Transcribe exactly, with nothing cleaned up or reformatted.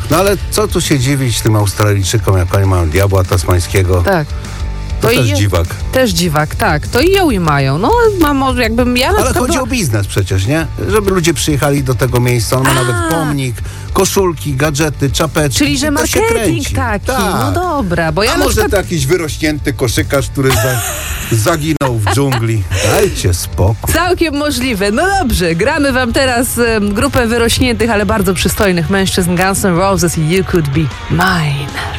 No ale co tu się dziwić tym Australijczykom, jak oni mają diabła tasmańskiego. Tak. To, to też i, dziwak. Też dziwak, tak. To i ją i mają. No, mam, może jakbym ja... Ale chodzi była... o biznes przecież, nie? Żeby ludzie przyjechali do tego miejsca. On ma A. nawet pomnik, koszulki, gadżety, czapeczki. Czyli, że marketing taki. Tak. No dobra, bo ja A na może przykład... to jakiś wyrośnięty koszykarz, który za... zaginął w dżungli. Dajcie spokój. Całkiem możliwe. No dobrze, gramy wam teraz um, grupę wyrośniętych, ale bardzo przystojnych mężczyzn Guns N' Roses i You Could Be Mine.